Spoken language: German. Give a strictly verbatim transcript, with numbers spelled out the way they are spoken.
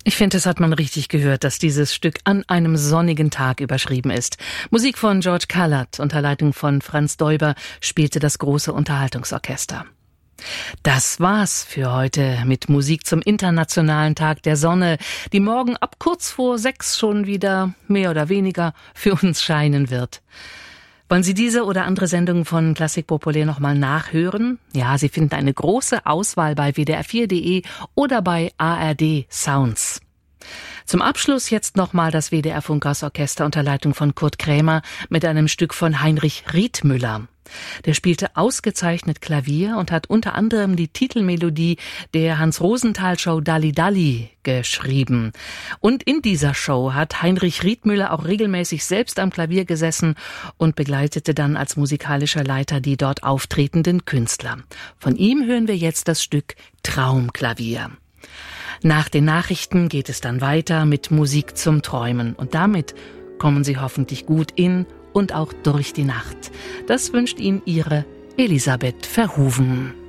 Ich finde, das hat man richtig gehört, dass dieses Stück an einem sonnigen Tag überschrieben ist. Musik von George Callard unter Leitung von Franz Deuber spielte das große Unterhaltungsorchester. Das war's für heute mit Musik zum Internationalen Tag der Sonne, die morgen ab kurz vor sechs schon wieder mehr oder weniger für uns scheinen wird. Wollen Sie diese oder andere Sendungen von Klassik Populär nochmal nachhören? Ja, Sie finden eine große Auswahl bei w d r vier punkt d e oder bei A R D Sounds. Zum Abschluss jetzt nochmal das W D R Funkhausorchester unter Leitung von Kurt Krämer mit einem Stück von Heinrich Riethmüller. Der spielte ausgezeichnet Klavier und hat unter anderem die Titelmelodie der Hans-Rosenthal-Show Dalli Dalli geschrieben. Und in dieser Show hat Heinrich Riethmüller auch regelmäßig selbst am Klavier gesessen und begleitete dann als musikalischer Leiter die dort auftretenden Künstler. Von ihm hören wir jetzt das Stück Traumklavier. Nach den Nachrichten geht es dann weiter mit Musik zum Träumen. Und damit kommen Sie hoffentlich gut in und auch durch die Nacht. Das wünscht Ihnen Ihre Elisabeth Verhoeven.